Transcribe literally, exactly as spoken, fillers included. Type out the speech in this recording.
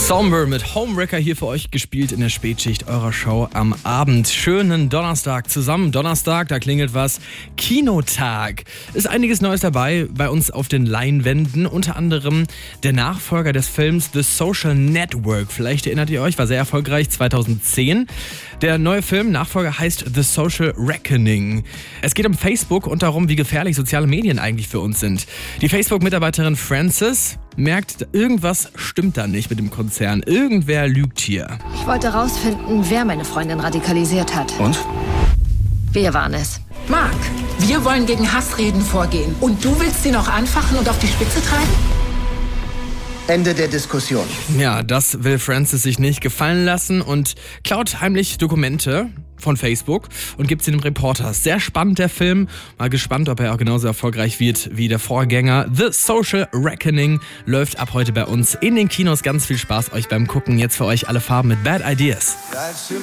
Somber mit Homewrecker hier für euch gespielt in der Spätschicht eurer Show am Abend. Schönen Donnerstag zusammen. Donnerstag, da klingelt was. Kinotag. Ist einiges Neues dabei bei uns auf den Leinwänden. Unter anderem der Nachfolger des Films The Social Network. Vielleicht erinnert ihr euch, war sehr erfolgreich zweitausendzehn. Der neue Film, Nachfolger, heißt The Social Reckoning. Es geht um Facebook und darum, wie gefährlich soziale Medien eigentlich für uns sind. Die Facebook-Mitarbeiterin Frances merkt, irgendwas stimmt da nicht mit dem Konzern. Irgendwer lügt hier. Ich wollte rausfinden, wer meine Freundin radikalisiert hat. Und? Wir waren es. Mark, wir wollen gegen Hassreden vorgehen. Und du willst sie noch anfachen und auf die Spitze treiben? Ende der Diskussion. Ja, das will Frances sich nicht gefallen lassen und klaut heimlich Dokumente von Facebook und gibt sie dem Reporter. Sehr spannend, der Film. Mal gespannt, ob er auch genauso erfolgreich wird wie der Vorgänger. The Social Reckoning läuft ab heute bei uns in den Kinos. Ganz viel Spaß euch beim Gucken. Jetzt für euch alle Farben mit Bad Ideas.